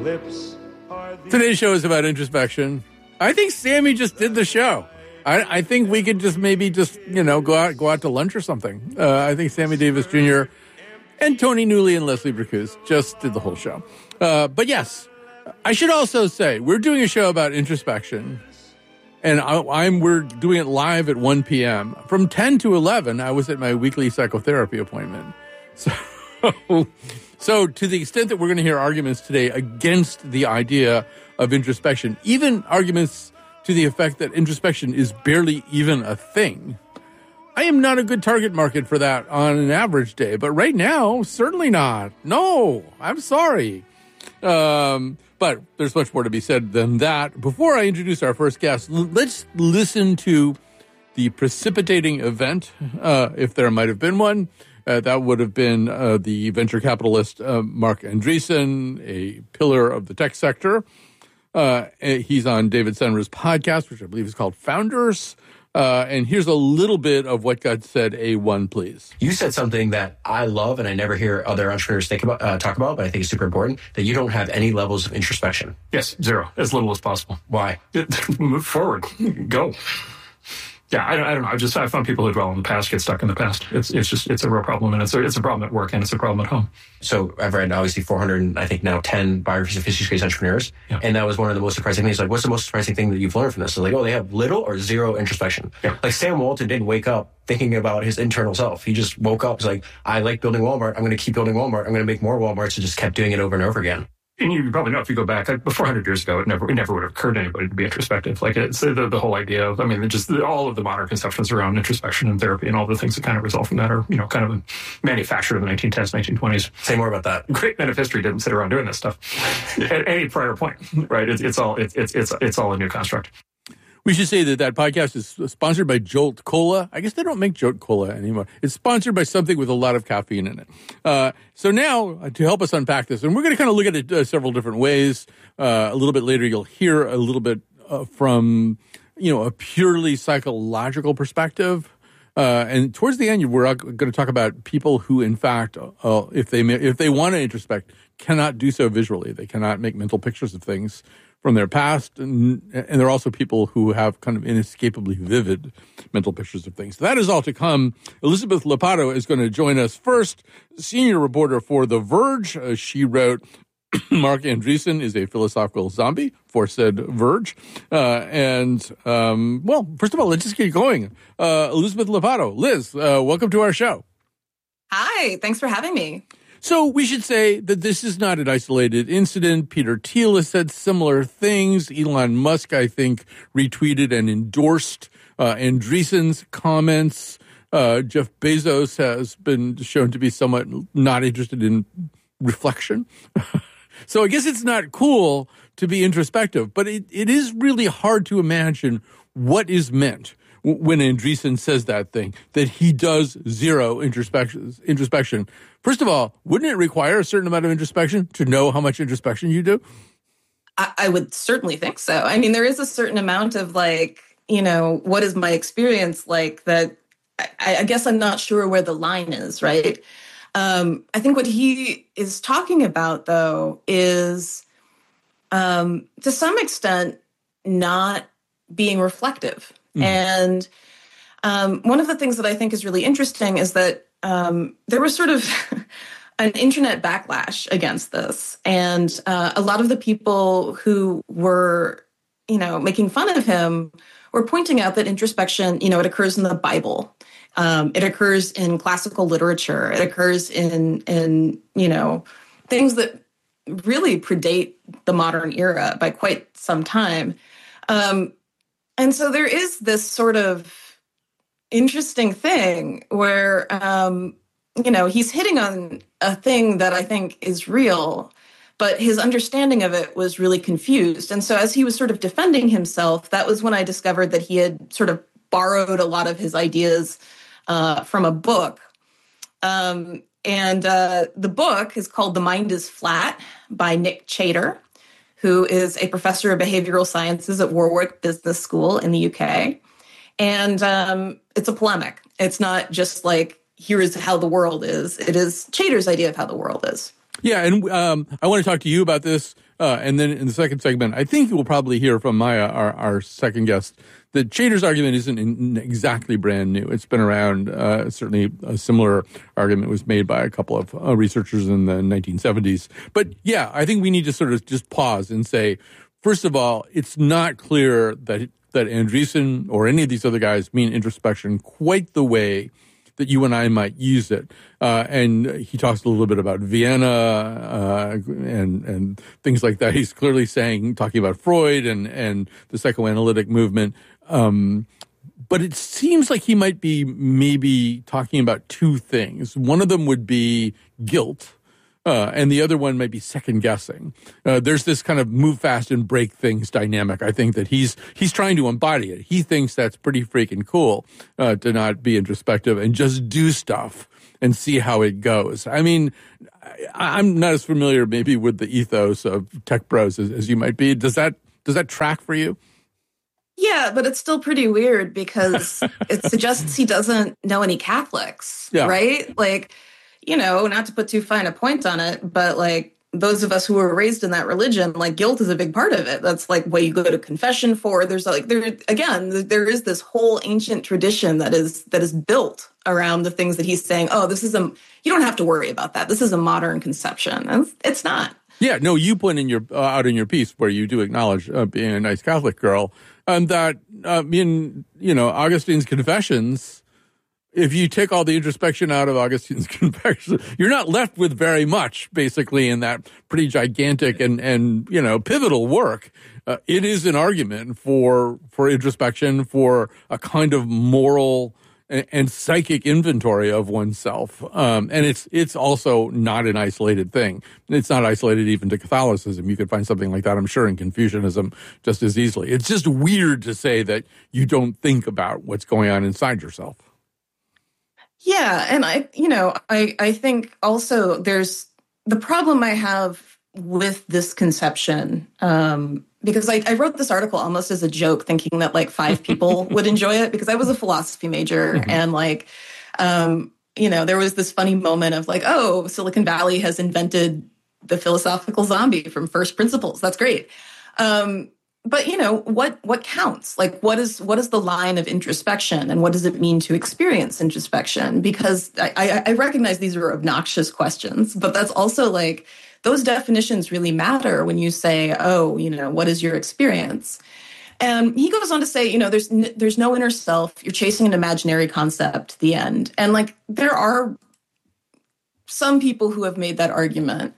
lips are the... Today's show is about introspection. I think Sammy just did the show. I think we could just go out to lunch or something. I think Sammy Davis Jr. and Tony Newley and Leslie Bracus just did the whole show. But yes, I should also say we're doing a show about introspection, and we're doing it live at 1 p.m. From 10 to 11, I was at my weekly psychotherapy appointment. So to the extent that we're going to hear arguments today against the idea of introspection, even arguments to the effect that introspection is barely even a thing, I am not a good target market for that on an average day. But right now, certainly not. No, I'm sorry. But there's much more to be said than that. Before I introduce our first guest, let's listen to the precipitating event, if there might have been one. That would have been the venture capitalist Marc Andreessen, a pillar of the tech sector. He's on David Senra's podcast, which I believe is called Founders. And here's a little bit of what got said. A1, please. You said something that I love and I never hear other entrepreneurs talk about, but I think it's super important, that you don't have any levels of introspection. Yes, zero. As little as possible. Why? Move forward. Go. Yeah, I don't know. I found people who dwell in the past get stuck in the past. It's a real problem, and it's a problem at work, and it's a problem at home. So I've read obviously 400, I think now 10 biographies of history-based entrepreneurs, yeah. And that was one of the most surprising things. Like, what's the most surprising thing that you've learned from this? So they have little or zero introspection. Yeah. Like Sam Walton didn't wake up thinking about his internal self. He just woke up. He's like, I like building Walmart. I'm going to keep building Walmart. I'm going to make more Walmarts, and just kept doing it over and over again. And you probably know, if you go back, like 400 years ago, it never would have occurred to anybody to be introspective. Like, it's the whole idea of, all of the modern conceptions around introspection and therapy and all the things that kind of result from that are, kind of manufactured in the 1910s, 1920s. Say more about that. Great men of history didn't sit around doing this stuff at any prior point, right? It's all a new construct. We should say that podcast is sponsored by Jolt Cola. I guess they don't make Jolt Cola anymore. It's sponsored by something with a lot of caffeine in it. So now, to help us unpack this, and we're going to kind of look at it several different ways. A little bit later, you'll hear a little bit from, a purely psychological perspective. And towards the end, we're going to talk about people who, in fact, if they want to introspect, cannot do so visually. They cannot make mental pictures of things from their past, and there are also people who have kind of inescapably vivid mental pictures of things. So that is all to come. Elizabeth Lopatto is going to join us first, senior reporter for The Verge. She wrote, Marc Andreessen is a philosophical zombie, for said Verge. First of all, let's just get going. Elizabeth Lopatto. Liz, welcome to our show. Hi, thanks for having me. So we should say that this is not an isolated incident. Peter Thiel has said similar things. Elon Musk, I think, retweeted and endorsed Andreessen's comments. Jeff Bezos has been shown to be somewhat not interested in reflection. So I guess it's not cool to be introspective, but it is really hard to imagine what is meant when Andreessen says that thing, that he does zero introspection. First of all, wouldn't it require a certain amount of introspection to know how much introspection you do? I would certainly think so. There is a certain amount of what is my experience like that I guess I'm not sure where the line is, right? I think what he is talking about, though, is to some extent not being reflective. And one of the things that I think is really interesting is that there was sort of an internet backlash against this. And a lot of the people who were, making fun of him were pointing out that introspection, it occurs in the Bible. It occurs in classical literature. It occurs in things that really predate the modern era by quite some time. And so there is this sort of interesting thing where, he's hitting on a thing that I think is real, but his understanding of it was really confused. And so as he was sort of defending himself, that was when I discovered that he had sort of borrowed a lot of his ideas from a book. And the book is called The Mind is Flat by Nick Chater, who is a professor of behavioral sciences at Warwick Business School in the UK. And it's a polemic. It's not just like, here is how the world is. It is Chater's idea of how the world is. Yeah, and I want to talk to you about this And then in the second segment, I think we'll probably hear from Maya, our second guest, that Chater's argument isn't exactly brand new. It's been around. Certainly a similar argument was made by a couple of researchers in the 1970s. But yeah, I think we need to sort of just pause and say, first of all, it's not clear that Andreessen or any of these other guys mean introspection quite the way that you and I might use it. And he talks a little bit about Vienna and things like that. He's clearly talking about Freud and the psychoanalytic movement. But it seems like he might be maybe talking about two things. One of them would be guilt. And the other one might be second guessing. There's this kind of move fast and break things dynamic. I think that he's trying to embody it. He thinks that's pretty freaking cool, to not be introspective and just do stuff and see how it goes. I mean, I'm not as familiar maybe with the ethos of tech bros as you might be. Does that track for you? Yeah, but it's still pretty weird because it suggests he doesn't know any Catholics, right? Like, not to put too fine a point on it, but like those of us who were raised in that religion, like guilt is a big part of it. That's like what you go to confession for. There is this whole ancient tradition that is built around the things that he's saying. Oh, you don't have to worry about that. This is a modern conception. And it's not. Yeah, no, you put in your out in your piece where you do acknowledge being a nice Catholic girl, and that in Augustine's Confessions. If you take all the introspection out of Augustine's Confessions, you're not left with very much, basically, in that pretty gigantic and pivotal work. It is an argument for introspection, for a kind of moral and psychic inventory of oneself. And it's also not an isolated thing. It's not isolated even to Catholicism. You could find something like that, I'm sure, in Confucianism just as easily. It's just weird to say that you don't think about what's going on inside yourself. Yeah, and I think also there's the problem I have with this conception, because I wrote this article almost as a joke, thinking that like 5 people would enjoy it, because I was a philosophy major, and like, there was this funny moment of like, oh, Silicon Valley has invented the philosophical zombie from first principles. That's great. But what counts? Like, what is the line of introspection, and what does it mean to experience introspection? Because I recognize these are obnoxious questions, but that's also like those definitions really matter when you say, oh, what is your experience? And he goes on to say, there's no inner self. You're chasing an imaginary concept. The end. And like there are some people who have made that argument,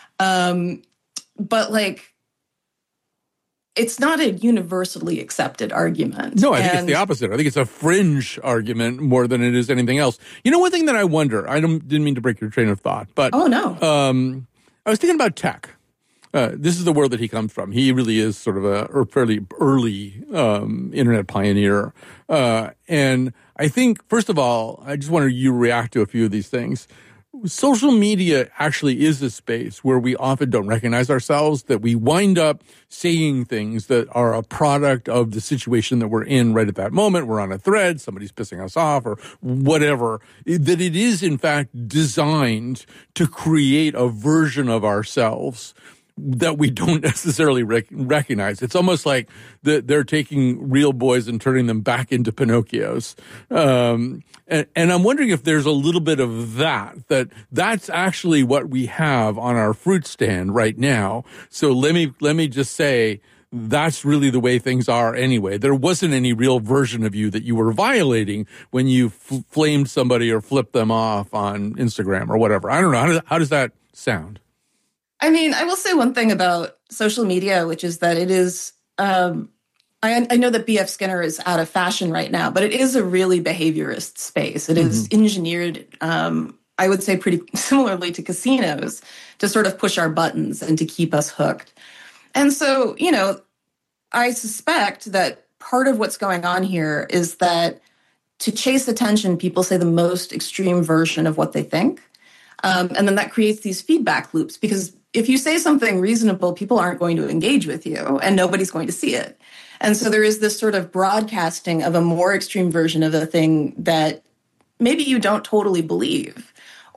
but like. It's not a universally accepted argument. No, I think it's the opposite. I think it's a fringe argument more than it is anything else. One thing that I wonder, I didn't mean to break your train of thought, but oh no, I was thinking about tech. This is the world that he comes from. He really is sort of a fairly early internet pioneer. And I think, first of all, I just wanted you to react to a few of these things. Social media actually is a space where we often don't recognize ourselves, that we wind up saying things that are a product of the situation that we're in right at that moment. We're on a thread, somebody's pissing us off or whatever, that it is in fact designed to create a version of ourselves that we don't necessarily recognize. It's almost like they're taking real boys and turning them back into Pinocchios. And I'm wondering if there's a little bit of that's actually what we have on our fruit stand right now. So let me just say, that's really the way things are anyway. There wasn't any real version of you that you were violating when you flamed somebody or flipped them off on Instagram or whatever. I don't know. How does that sound? I mean, I will say one thing about social media, which is that it is, I know that B.F. Skinner is out of fashion right now, but it is a really behaviorist space. It is engineered, I would say pretty similarly to casinos, to sort of push our buttons and to keep us hooked. And so, I suspect that part of what's going on here is that to chase attention, people say the most extreme version of what they think. And then that creates these feedback loops, because if you say something reasonable, people aren't going to engage with you and nobody's going to see it. And so there is this sort of broadcasting of a more extreme version of a thing that maybe you don't totally believe,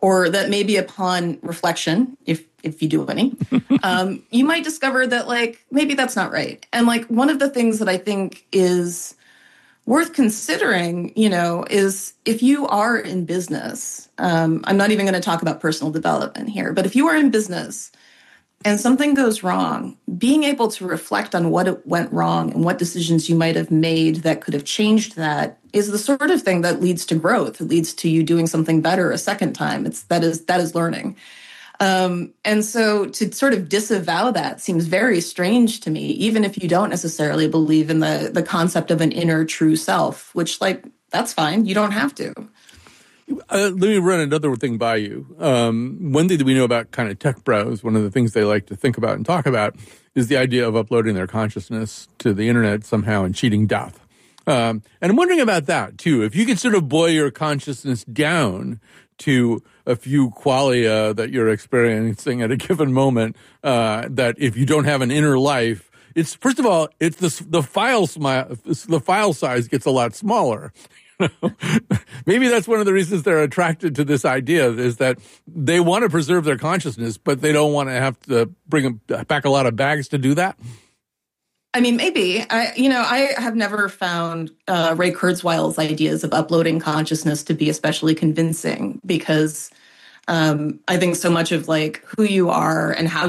or that maybe upon reflection, if you do any, you might discover that like maybe that's not right. And like one of the things that I think is worth considering, is if you are in business, I'm not even going to talk about personal development here, but if you are in business and something goes wrong, being able to reflect on what went wrong and what decisions you might have made that could have changed that is the sort of thing that leads to growth. It leads to you doing something better a second time. That is learning. And so to sort of disavow that seems very strange to me, even if you don't necessarily believe in the concept of an inner true self, which like, that's fine. You don't have to. Let me run another thing by you. One thing that we know about kind of tech bros, one of the things they like to think about and talk about is the idea of uploading their consciousness to the internet somehow and cheating death. And I'm wondering about that, too. If you could sort of boil your consciousness down to a few qualia that you're experiencing at a given moment, that if you don't have an inner life, it's, first of all, it's the file size gets a lot smaller. Maybe that's one of the reasons they're attracted to this idea is that they want to preserve their consciousness, but they don't want to have to bring back a lot of bags to do that. I mean, maybe. I have never found Ray Kurzweil's ideas of uploading consciousness to be especially convincing because I think so much of like who you are and how